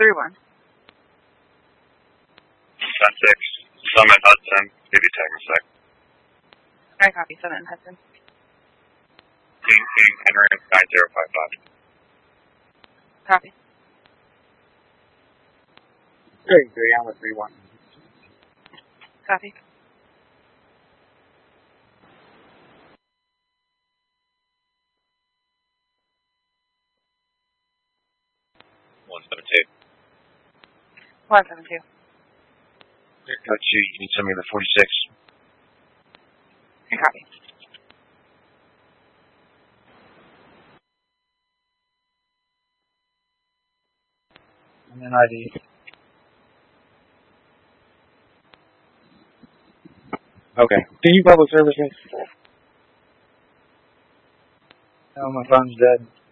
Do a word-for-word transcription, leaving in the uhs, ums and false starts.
three one. ten six, Summit Hudson, give you ten sec. I copy, Summit and Hudson. King King Henry nine zero five five. Copy. Three three, I'm with three one. Copy. one seven two. one seven two. Got you. You need somebody in the forty-six. I copy. And then I D. Okay. Can you public service me? No, my phone's dead.